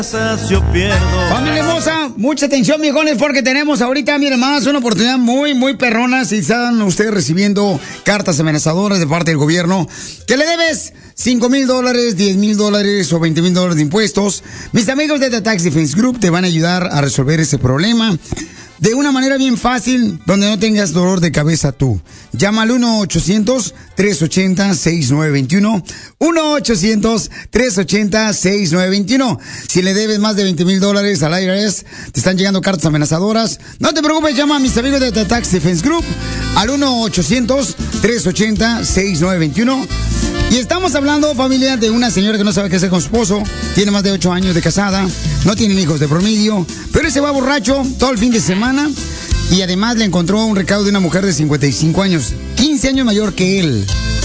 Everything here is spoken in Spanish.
Yo pierdo. Familia hermosa, mucha atención, viejones, porque tenemos ahorita, miren más, una oportunidad muy perrona. Si están ustedes recibiendo cartas amenazadoras de parte del gobierno, que le debes $5,000, $10,000 o $20,000 de impuestos, mis amigos de The Tax Defense Group te van a ayudar a resolver ese problema de una manera bien fácil, donde no tengas dolor de cabeza tú. Llama al 1-800-380-6921. 1-800-380-6921. Si le debes más de $20,000 al IRS, te están llegando cartas amenazadoras, no te preocupes, llama a mis amigos de The Tax Defense Group al 1-800-380-6921. Y estamos hablando, familia, de una señora que no sabe qué hacer con su esposo. Tiene más de 8 años de casada. No tienen hijos de promedio. Pero él se va borracho todo el fin de semana. Y además le encontró un recado de una mujer de 55 años. 15 años mayor que él.